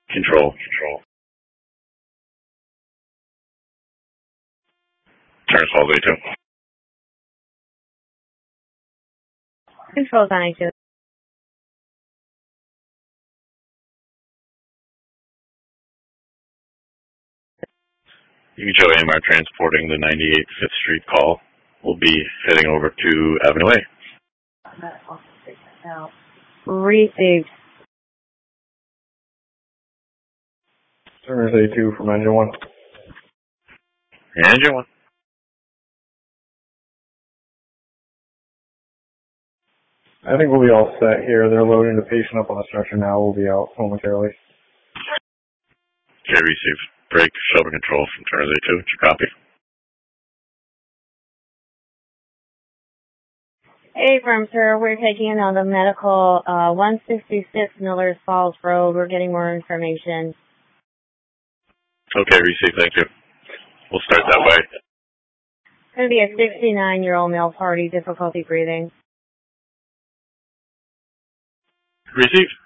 Control. Turns all the way 2. Control's on A2. Joe AMR transporting the 98 5th Street call. We'll be heading over to Avenue A. Received. Turner's A2 from Engine 1. Engine 1. I think we'll be all set here. They're loading the patient up on the stretcher now. We'll be out momentarily. Okay, received. Break, shoulder control from Turner's A2. Did you copy? Affirm, sir. We're taking in on the medical 166 Millers Falls Road. We're getting more information. Okay, received. Thank you. We'll start that way. It's going to be a 69-year-old male party, difficulty breathing. Received.